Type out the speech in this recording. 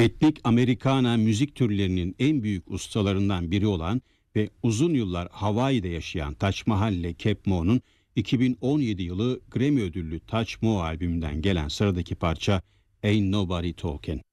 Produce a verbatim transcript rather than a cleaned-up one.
Etnik Americana müzik türlerinin en büyük ustalarından biri olan ve uzun yıllar Hawaii'de yaşayan Taj Mahal ile Kep Mo'nun iki bin on yedi yılı Grammy ödüllü Touch Mo albümünden gelen sıradaki parça Ain't Nobody Talking.